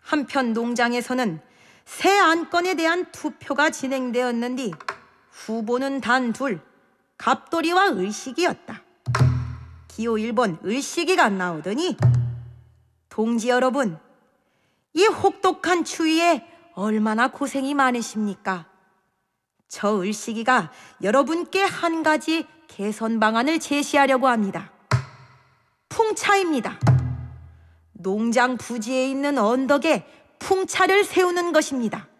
한편 농장에서는 새 안건에 대한 투표가 진행되었는데 후보는 단 둘, 갑돌이와 을식이였다. 기호 1번 을식이가 나오더니 동지 여러분, 이 혹독한 추위에 얼마나 고생이 많으십니까? 저 을식이가 여러분께 한 가지 개선 방안을 제시하려고 합니다. 풍차입니다. 농장 부지에 있는 언덕에 풍차를 세우는 것입니다.